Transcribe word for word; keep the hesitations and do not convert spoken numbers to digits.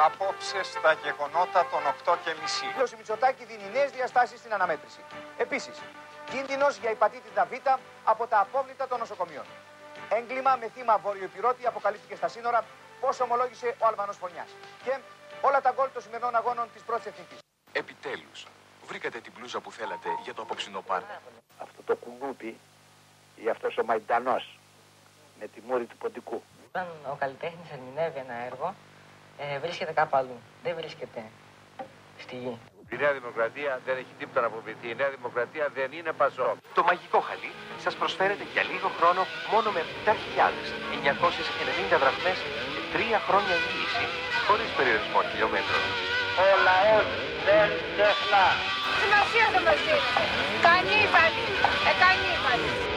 Απόψε στα γεγονότα των οκτώ και μισή. Ο Μητσοτάκη δίνει νέες διαστάσεις στην αναμέτρηση. Επίσης, κίνδυνος για υπατήτητα Β από τα απόβλητα των νοσοκομείων. Έγκλημα με θύμα βορειοϊπειρώτη αποκαλύφθηκε στα σύνορα, πώς ομολόγησε ο Αλβανός Φωνιάς. Και όλα τα γκολ των σημερινών αγώνων της πρώτης εθνικής. Επιτέλους, βρήκατε την μπλούζα που θέλατε για το απόψινο πάρτι. Αυτό το κουνούπι ή αυτός ο μαϊντανός με τη μούρη του ποντικού. Όταν ο καλλιτέχνης ερμηνεύει ένα έργο, ε, βρίσκεται κάπου αλλού. Δεν βρίσκεται στη γη. Η Νέα Δημοκρατία δεν έχει τίποτα να αποβηθεί. Η Νέα Δημοκρατία δεν είναι πασό. Το μαγικό χαλί σας προσφέρεται για λίγο χρόνο μόνο με επτά χιλιάδες εννιακόσιες ενενήντα δραχμές και τρία χρόνια εγγύηση, χωρίς περιορισμό χιλιόμετρων. Ο λαός δεν ξεχνά. Σημασία δεν μας δίνεται. Κανεί φανή. Ε, κανεί φανή.